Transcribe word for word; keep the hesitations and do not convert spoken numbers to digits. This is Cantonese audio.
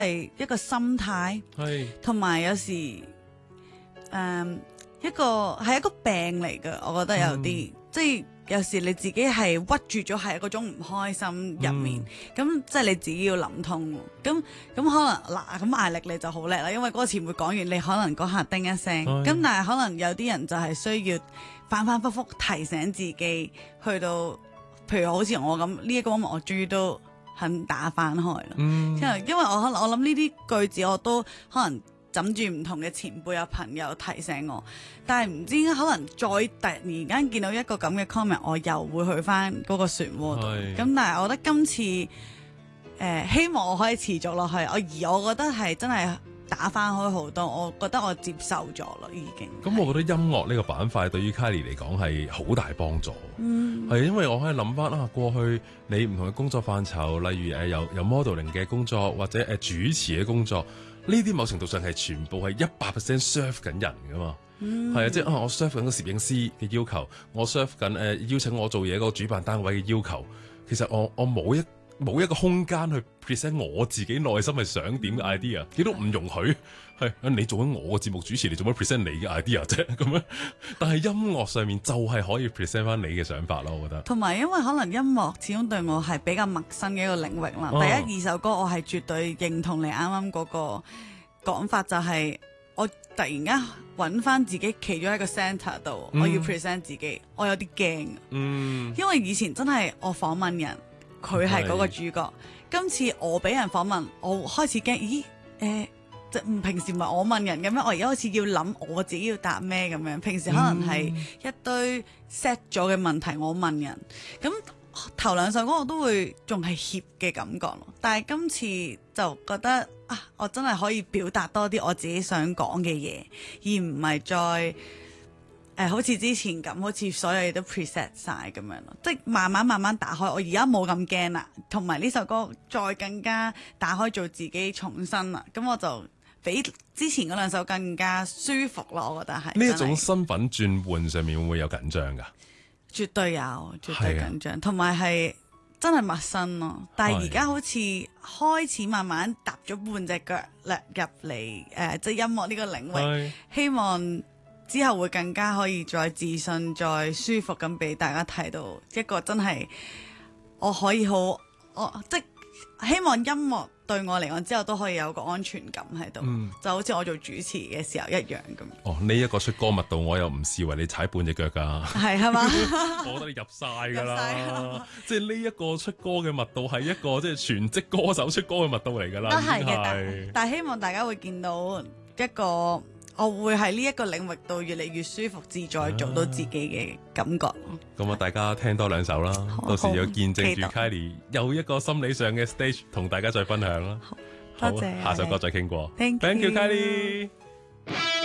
係一個心態， 係同埋有時誒、嗯、一個係一個病嚟嘅，我覺得有啲、嗯、即係有時你自己係屈住咗喺嗰種唔開心入面，咁、嗯、即係你自己要諗通。咁咁可能嗱，咁艾力你就好叻啦，因為嗰個前輩講完，你可能嗰下叮一聲，咁、嗯、但係可能有啲人就係需要反反覆覆提醒自己，去到譬如好似我咁呢一個 moment，我終於都肯打翻開啦。嗯、因為因為我可能我諗呢啲句子我都可能枕住唔同嘅前輩啊朋友提醒我，但係唔知點解可能再突然間見到一個咁嘅 comment， 我又會去翻嗰個漩渦度。咁但係我覺得今次誒、呃、希望我可以持續落去，我而我覺得係真係打翻開好多，我覺得我接受咗咯已經。咁我覺得音樂呢個板塊對於 Kylie 嚟講係好大幫助。嗯，係因為我可以諗翻啊，過去你唔同嘅工作範疇，例如誒有有 modeling 嘅工作或者誒主持嘅工作。呢啲某程度上係全部係一百 percent serve 緊人噶嘛，係、嗯、啊，即係啊，我 serve 緊個攝影師嘅要求，我 serve 緊誒、呃、邀請我做嘢嗰個主辦單位嘅要求，其實我我冇一冇一個空間去 present 我自己內心係想點嘅 idea， 亦都唔容許係你做緊我嘅節目主持，你做乜 present 你嘅 idea 啫咁樣？但係音樂上面就係可以 present 翻你嘅想法咯，我覺得。同埋因為可能音樂始終對我係比較陌生嘅一個領域啦。哦、第一二首歌我係絕對認同你啱啱嗰個講法，就係我突然間揾翻自己企咗喺個 centre 度，嗯、我要 present 自己，我有啲驚。嗯，因為以前真係我訪問人。佢係嗰個主角，今次我俾人訪問，我開始驚，咦？誒、呃，即係平時唔係我問人嘅咩？我而家開始要諗我自己要答咩咁樣。平時可能係一堆 set 咗嘅問題，我問人。咁頭兩首歌我都會仲係怯嘅感覺咯，但係今次就覺得啊，我真係可以表達多啲我自己想講嘅嘢，而唔係再。誒、呃，好似之前咁，好似所有嘢都 preset 晒咁樣咯，即係慢慢慢慢打開。我而家冇咁驚啦，同埋呢首歌再更加打開做自己重新啦，咁我就比之前嗰兩首更加舒服咯。我覺得係呢一種身份轉換上面會唔會有緊張㗎？絕對有，絕對緊張，同埋係真係陌生咯。但係而家好似開始慢慢踏咗半隻腳入嚟，誒、呃，即係音樂呢個領域，希望之後會更加可以再自信、再舒服咁俾大家睇到一個真係我可以好，我即係希望音樂對我嚟講之後都可以有個安全感喺度，嗯、就好似我做主持嘅時候一樣咁。哦，呢一個出歌密度我又唔視為你踩半隻腳㗎，係係嘛？我覺得你入晒㗎啦，即係呢一個出歌嘅密度係一個即係全職歌手出歌嘅密度嚟㗎啦，都係嘅。但係希望大家會見到一個。我會喺呢一個領域度越嚟越舒服自在，做到自己嘅感覺。咁啊，大家聽多兩首啦，到時要見證住 Kylie 有一個心理上嘅 stage 同大家再分享啦。多謝，下首歌再傾過。Thank you，Kylie。